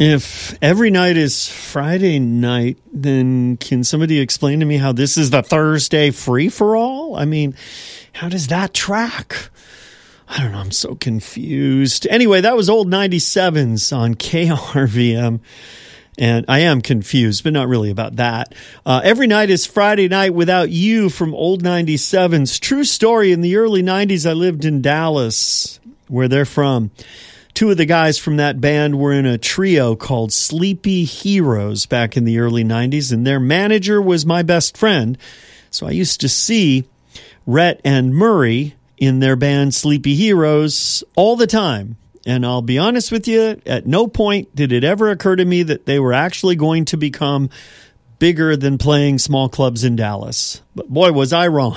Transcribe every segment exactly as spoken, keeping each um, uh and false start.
If every night is Friday night, then can somebody explain to me how this is the Thursday free-for-all? I mean, how does that track? I don't know. I'm so confused. Anyway, that was Old ninety-sevens on K R V M. And I am confused, but not really about that. Uh, every night is Friday night without you from Old ninety-sevens. True story. In the early nineties, I lived in Dallas, where they're from. Two of the guys from that band were in a trio called Sleepy Heroes back in the early nineties, and their manager was my best friend. So I used to see Rhett and Murray in their band Sleepy Heroes all the time. And I'll be honest with you, at no point did it ever occur to me that they were actually going to become bigger than playing small clubs in Dallas. But boy, was I wrong.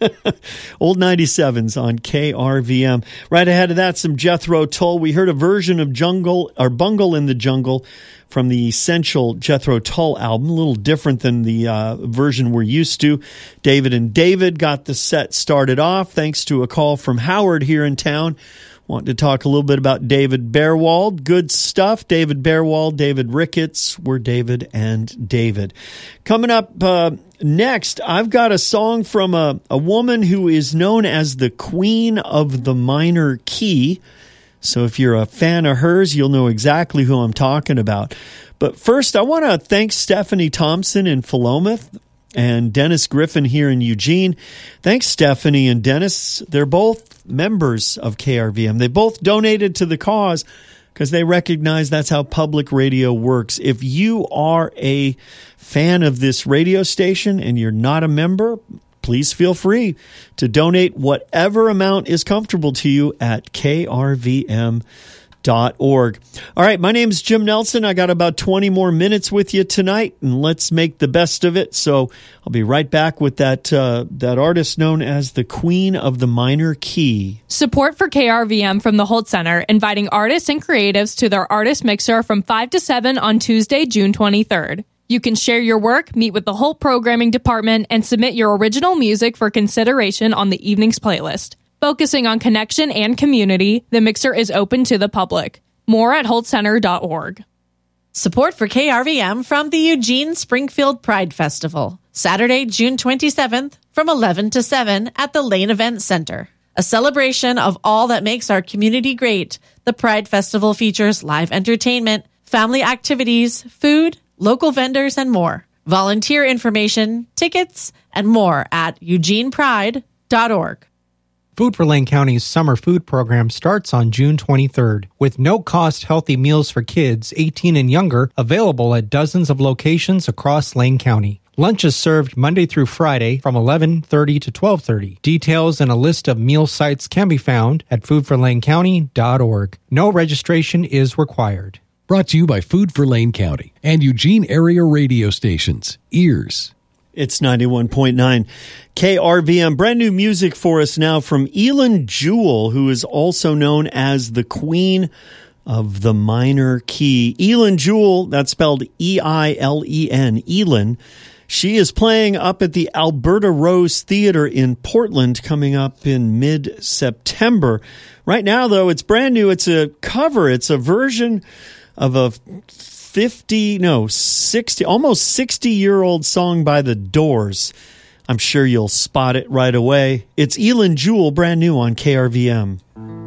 Old ninety-sevens on K R V M. Right ahead of that, some Jethro Tull. We heard a version of Jungle or Bungle in the Jungle from the Essential Jethro Tull album. A little different than the uh, version we're used to. David and David got the set started off thanks to a call from Howard here in town. Want to talk a little bit about David Bearwald. Good stuff. David Bearwald, David Ricketts. We're David and David. Coming up uh, next, I've got a song from a, a woman who is known as the Queen of the Minor Key. So if you're a fan of hers, you'll know exactly who I'm talking about. But first, I want to thank Stephanie Thompson in Philomath and Dennis Griffin here in Eugene. Thanks, Stephanie and Dennis. They're both members of K R V M. They both donated to the cause because they recognize that's how public radio works. If you are a fan of this radio station and you're not a member, please feel free to donate whatever amount is comfortable to you at K R V M dot org. All right, my name's Jim Nelson. I got about twenty more minutes with you tonight, and let's make the best of it. So I'll be right back with that uh, that artist known as the Queen of the Minor Key. Support for K R V M from the Holt Center, inviting artists and creatives to their artist mixer from five to seven on Tuesday, June twenty-third. You can share your work, meet with the Holt Programming Department, and submit your original music for consideration on the evening's playlist. Focusing on connection and community, the mixer is open to the public. More at holt center dot org. Support for K R V M from the Eugene Springfield Pride Festival, Saturday, June twenty-seventh, from eleven to seven at the Lane Event Center. A celebration of all that makes our community great, the Pride Festival features live entertainment, family activities, food, local vendors, and more. Volunteer information, tickets, and more at eugene pride dot org. Food for Lane County's summer food program starts on June twenty-third, with no-cost healthy meals for kids eighteen and younger available at dozens of locations across Lane County. Lunch is served Monday through Friday from eleven thirty to twelve thirty. Details and a list of meal sites can be found at food for lane county dot org. No registration is required. Brought to you by Food for Lane County and Eugene area radio stations. Ears. It's ninety-one point nine K R V M. Brand new music for us now from Elin Jewell, who is also known as the Queen of the Minor Key. Elin Jewell, that's spelled E I L E N, Elin. She is playing up at the Alberta Rose Theater in Portland coming up in mid-September. Right now, though, it's brand new. It's a cover. It's a version of a fifty, no, sixty, almost sixty-year-old song by The Doors. I'm sure you'll spot it right away. It's Elin Jewell, brand new on K R V M.